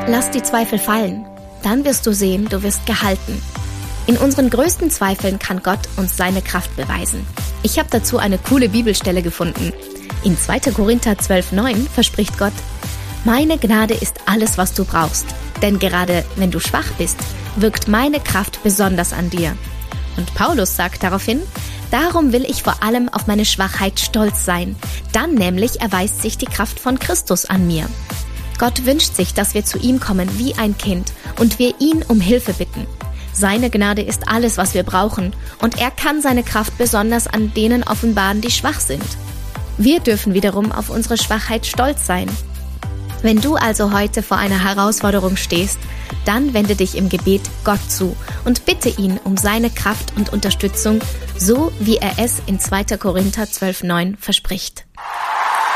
Lass die Zweifel fallen. Dann wirst du sehen, du wirst gehalten. In unseren größten Zweifeln kann Gott uns seine Kraft beweisen. Ich habe dazu eine coole Bibelstelle gefunden. In 2. Korinther 12,9 verspricht Gott: Meine Gnade ist alles, was du brauchst. Denn gerade wenn du schwach bist, wirkt meine Kraft besonders an dir. Und Paulus sagt daraufhin: Darum will ich vor allem auf meine Schwachheit stolz sein. Dann nämlich erweist sich die Kraft von Christus an mir. Gott wünscht sich, dass wir zu ihm kommen wie ein Kind und wir ihn um Hilfe bitten. Seine Gnade ist alles, was wir brauchen, und er kann seine Kraft besonders an denen offenbaren, die schwach sind. Wir dürfen wiederum auf unsere Schwachheit stolz sein. Wenn du also heute vor einer Herausforderung stehst, dann wende dich im Gebet Gott zu und bitte ihn um seine Kraft und Unterstützung, so wie er es in 2. Korinther 12,9 verspricht.